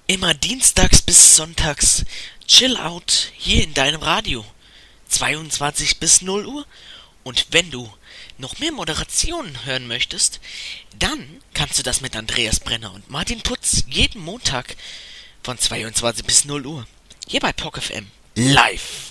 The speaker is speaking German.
Immer dienstags bis sonntags. Chill out hier in deinem Radio. 22 bis 0 Uhr. Und wenn du noch mehr Moderationen hören möchtest, dann kannst du das mit Andreas Brenner und Martin Putz jeden Montag von 22 bis 0 Uhr. Hier bei POC FM. Live.